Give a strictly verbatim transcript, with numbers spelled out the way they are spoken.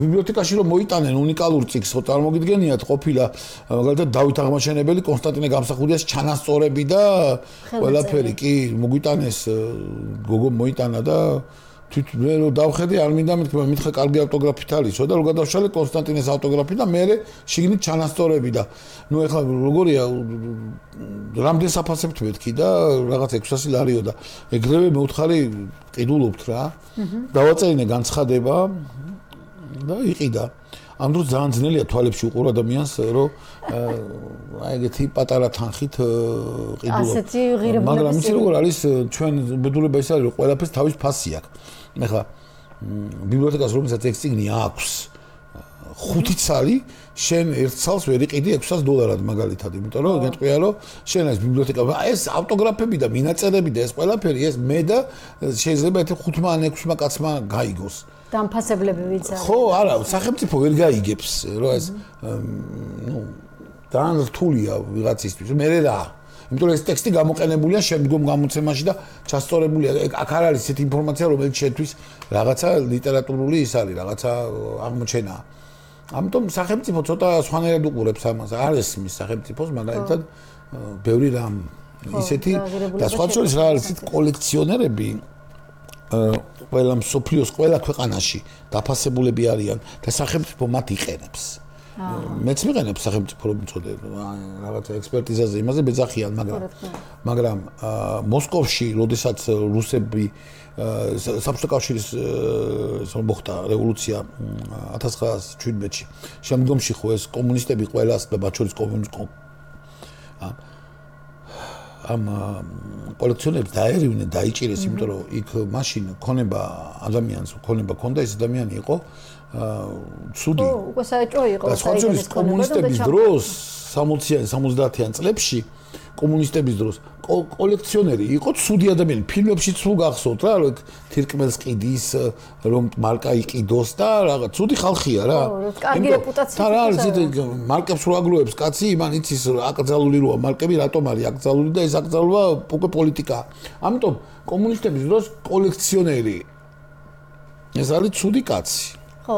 ბიბლიოთეკაში რომ მოიტანენ უნიკალურ წიგნს, ხო წარმოგიდგენიათ, ყოფილა მაგალითად დავით აღმაშენებელი, კონსტანტინე გამსახურდიას ჩანასწორები და ყველაფერი, კი, მოგვიტანეს გოგო მოიტანა და თვით მე რო დავხედე, არ მინდა მეთქვა, მითხა კარგი ავტოგრაფით არისო და რო გადავშალე კონსტანტინეს ავტოგრაფი და მე შიგნით ჩანასწორები და ნუ ეხლა როგორია რამდენ საფასებთ მეთქი და რაღაც ექვსასი ლარიო და ეგრევე მეუთხარი ყიდულობთ რა. დავაწერინე განცხადება და იყიდა. ამ დროს ძალიან ძნელია თვალებში უყურ ადამიანს, რომ აი ეგეთი პატარა თანხით ყიდულობ. ასეთი ღირებულების. მაგრამ იცი როგორ არის ჩვენ ბედულება ის არის, რომ ყველაფერს თავის ფასი აქვს. ეხლა ბიბლიოთეკას რომელსაც ეს წიგნი აქვს ხუთი ცალი, შენ ერთ ცალს ვერ იყიდი ექვსას დოლარად მაგალითად, იმიტომ რომ გეტყვია რომ შენ ეს ბიბლიოთეკა, ეს ავტოგრაფები და მინაწერები და ეს ყველაფერი ეს მე და შეიძლება ერთ ხუთმა ან ექვსმა კაცმა გაიგოს. დამფასებლები ვიც არის. ხო, არა, სახელმწიფო ვერ გაიგებს, რომ ეს ნუ ძალიან რთულია ვიღაცისთვის, მე რა. იმიტომ რომ ეს ტექსტი გამოყენებულია შემდგომ გამოცემაში და ჩასწორებულია. აქ არ არის ესეთი ინფორმაცია, რომელიც შეთვის რაღაცა ლიტერატურული ის არის, რაღაცა აღმოჩენა. ამიტომ სახელმწიფო ცოტა სხვანაირად უყურებს ამას. არ ესმის სახელმწიფოს, მაგალითად, ბევრი რამ ისეთი და სხვა შორის რა არის კოლექციონერები ყველა მსოფლიოს ყველა ქვეყანაში დაფასებულები არიან და სახელმწიფო მათ იყენებს. მეც მიყენებ სახელმწიფო რომ მწოდე რაღაცა ექსპერტიზაზე იმაზე ბეძახიან, მაგრამ მაგრამ მოსკოვში, როდესაც რუსები საბჭოთა კავშირის მოხდა რევოლუცია ათას ცხრაას შვიდმეტში, შემდგომში ხო ეს კომუნისტები ყველას და მათ შორის კომუნისტ ამ კოლექციონერებს დაერივნენ, დაიჭირეს, იმიტომ რომ იქ მაშინ ქონება ადამიანს, ქონება ქონდა, ეს ადამიანი იყო ცუდი. ო, უკვე საეჭვო იყო. და სხვა შორის კომუნისტების დროს სამოციან სამოცდაათიან წლებში კომუნისტების დროს კოლექციონერი იყო ცუდი ადამიანი. ფილმებში სულ გახსოვთ რა, რომ თირკმელს ყიდის, რომ მარკა იყიდოს და რაღაც ცუდი ხალხია რა. ო, კარგი რეპუტაცია. და რა არის მარკებს რო აგლოებს კაცი, იმან იცის აკრძალული როა მარკები, რატომ არის აკრძალული და ეს აკრძალვა უკვე პოლიტიკაა. ამიტომ კომუნისტების დროს კოლექციონერი ეს არის ცუდი კაცი.